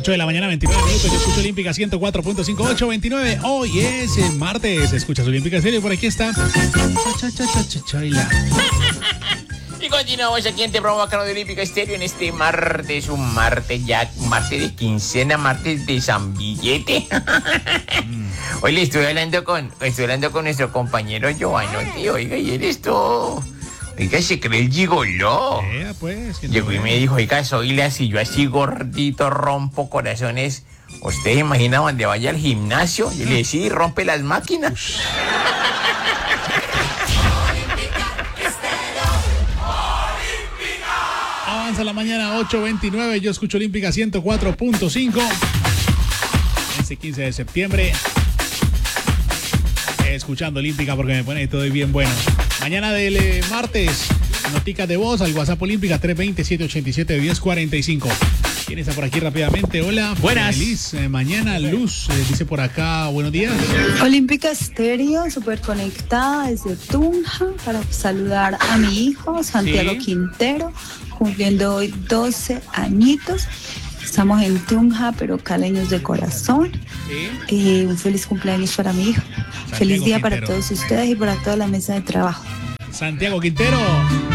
8 de la mañana, 29 minutos. Yo escucho Olímpica 104.5, 8:29. Hoy es martes. Escuchas Olímpica Estéreo. Por aquí está. Chaila. Y continuamos aquí en Te Provoca de Olímpica Estéreo en este martes, un martes de quincena, martes de San Billete. Hoy le estoy hablando con nuestro compañero Giovanotti. Oiga, y él oiga, se cree el gigoló. Pues, llegó y me dijo, oiga, soy así, yo así gordito, rompo corazones. ¿Usted se imagina donde vaya al gimnasio? Y le decía, rompe las máquinas. Avanza la mañana, 8:29. Yo escucho Olímpica 104.5. Este 15 de septiembre. Escuchando Olímpica porque me pone todo bien bueno. Mañana del martes, noticas de voz al WhatsApp Olímpica 320-787-1045. ¿Quién está por aquí rápidamente? Hola. Buenas. Feliz mañana. Luz dice por acá, buenos días. Olímpica Estéreo, súper conectada desde Tunja para saludar a mi hijo Santiago Quintero, cumpliendo hoy 12 añitos. Estamos en Tunja, pero caleños de corazón. Un feliz cumpleaños para mi hijo. Santiago Feliz día Quintero. para todos ustedes y para toda la mesa de trabajo. Santiago Quintero.